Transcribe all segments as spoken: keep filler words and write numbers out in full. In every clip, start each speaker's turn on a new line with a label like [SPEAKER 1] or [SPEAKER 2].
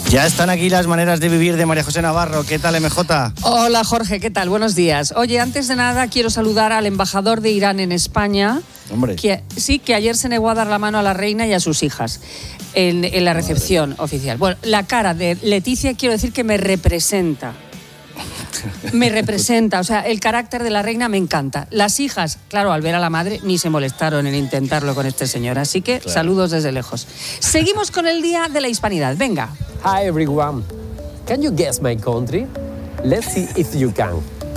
[SPEAKER 1] Ya están aquí las maneras de vivir de María José Navarro. ¿Qué tal, M J?
[SPEAKER 2] Hola, Jorge, ¿qué tal? Buenos días. Oye, antes de nada quiero saludar al embajador de Irán en España.
[SPEAKER 1] Hombre.
[SPEAKER 2] Que, sí, que ayer se negó a dar la mano a la reina y a sus hijas en, en la recepción Madre. oficial. Bueno, la cara de Leticia quiero decir que me representa. Me representa, o sea, el carácter de la reina me encanta. Las hijas, claro, al ver a la madre, ni se molestaron en intentarlo con este señor. Así que claro. Saludos desde lejos. Seguimos con el Día de la Hispanidad. Venga.
[SPEAKER 3] Hi everyone. Can you guess my country? Let's see if you can.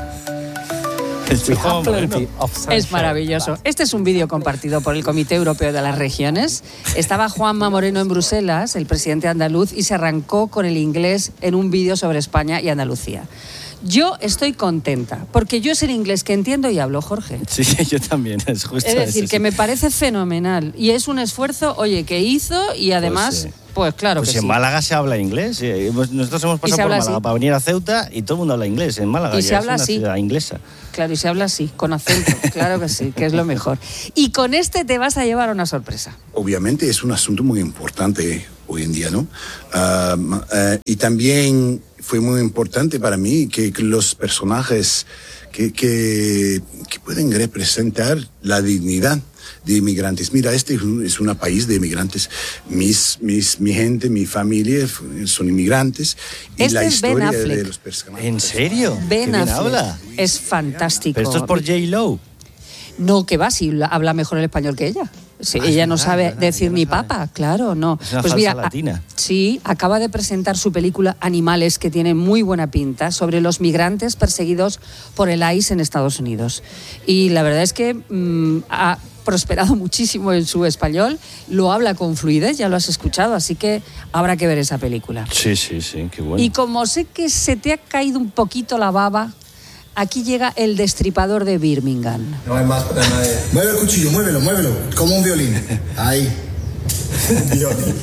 [SPEAKER 2] Es maravilloso. Este es un vídeo compartido por el Comité Europeo de las Regiones. Estaba Juanma Moreno en Bruselas, el presidente andaluz, y se arrancó con el inglés en un vídeo sobre España y Andalucía. Yo estoy contenta, porque yo es el inglés que entiendo y hablo, Jorge.
[SPEAKER 1] Sí, yo también, es justo
[SPEAKER 2] Es decir,
[SPEAKER 1] eso,
[SPEAKER 2] que
[SPEAKER 1] sí.
[SPEAKER 2] me parece fenomenal. Y es un esfuerzo, oye, que hizo y además...
[SPEAKER 1] Pues, sí.
[SPEAKER 2] Pues claro
[SPEAKER 1] pues
[SPEAKER 2] que
[SPEAKER 1] en
[SPEAKER 2] sí.
[SPEAKER 1] Málaga se habla inglés. Nosotros hemos pasado por Málaga
[SPEAKER 2] así.
[SPEAKER 1] para venir a Ceuta y todo el mundo habla inglés en Málaga.
[SPEAKER 2] Y
[SPEAKER 1] ya
[SPEAKER 2] se habla
[SPEAKER 1] es una
[SPEAKER 2] así.
[SPEAKER 1] ciudad inglesa.
[SPEAKER 2] Claro, y se habla así, con acento. Claro que sí, que es lo mejor. Y con este te vas a llevar una sorpresa.
[SPEAKER 4] Obviamente es un asunto muy importante hoy en día, ¿no? Uh, uh, y también fue muy importante para mí que, que los personajes que, que, que pueden representar la dignidad de inmigrantes. Mira, este es un, es un país de inmigrantes. Mis, mis, mi gente, mi familia son inmigrantes. Y
[SPEAKER 2] este
[SPEAKER 4] la
[SPEAKER 2] es
[SPEAKER 4] historia
[SPEAKER 2] Ben Affleck.
[SPEAKER 4] de los personajes.
[SPEAKER 1] ¿En serio?
[SPEAKER 2] Ben
[SPEAKER 1] Qué bien
[SPEAKER 2] Affleck.
[SPEAKER 1] habla.
[SPEAKER 2] Es fantástico.
[SPEAKER 1] Pero esto es por J Lo.
[SPEAKER 2] No, que va, si habla mejor el español que ella. Sí,
[SPEAKER 1] ah,
[SPEAKER 2] ella
[SPEAKER 1] es
[SPEAKER 2] no
[SPEAKER 1] verdad,
[SPEAKER 2] sabe
[SPEAKER 1] verdad,
[SPEAKER 2] decir
[SPEAKER 1] no
[SPEAKER 2] ni
[SPEAKER 1] sabe.
[SPEAKER 2] papa, claro, no.
[SPEAKER 1] Es una
[SPEAKER 2] pues
[SPEAKER 1] falsa
[SPEAKER 2] mira,
[SPEAKER 1] latina.
[SPEAKER 2] A, sí, acaba de presentar su película Animales, que tiene muy buena pinta, sobre los migrantes perseguidos por el I C E en Estados Unidos. Y la verdad es que mmm, ha prosperado muchísimo en su español, lo habla con fluidez, ya lo has escuchado, así que habrá que ver esa película.
[SPEAKER 1] Sí, sí, sí, qué bueno.
[SPEAKER 2] Y como sé que se te ha caído un poquito la baba, aquí llega el destripador de Birmingham.
[SPEAKER 5] No hay más para nadie. Mueve el cuchillo, muévelo, muévelo, como un violín. Ahí. Violín.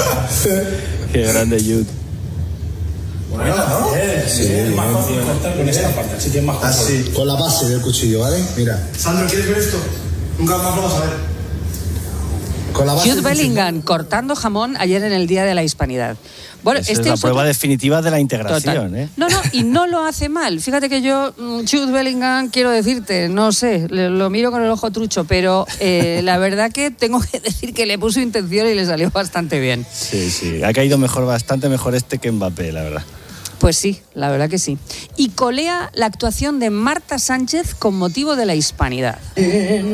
[SPEAKER 1] Qué grande, Jude.
[SPEAKER 5] Bueno, ¿no? Sí, es más fácil cortar con esta parte, así que es más fácil. Así, con la base del cuchillo, ¿vale? Mira. Sandro, ¿quieres ver esto? Nunca más lo vas a ver. Con la base
[SPEAKER 2] Jude Bellingham cortando jamón ayer en el Día de la Hispanidad. Bueno,
[SPEAKER 1] Esa
[SPEAKER 2] este
[SPEAKER 1] es la
[SPEAKER 2] es
[SPEAKER 1] prueba
[SPEAKER 2] otro...
[SPEAKER 1] definitiva de la integración, ¿eh?
[SPEAKER 2] No, no, y no lo hace mal. Fíjate que yo, Jude Bellingham, quiero decirte, no sé, lo miro con el ojo trucho, pero eh, la verdad que tengo que decir que le puso intención y le salió bastante bien.
[SPEAKER 1] Sí, sí, ha caído mejor, bastante mejor este que Mbappé, la verdad.
[SPEAKER 2] Pues sí, la verdad que sí. Y colea la actuación de Marta Sánchez con motivo de la Hispanidad.